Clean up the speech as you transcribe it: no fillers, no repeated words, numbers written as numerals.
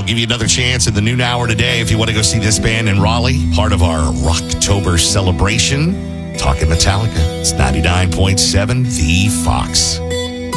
give you another chance in the noon hour today if you want to go see this band in Raleigh, part of our Rocktober celebration. Talking Metallica. It's 99.7 The Fox.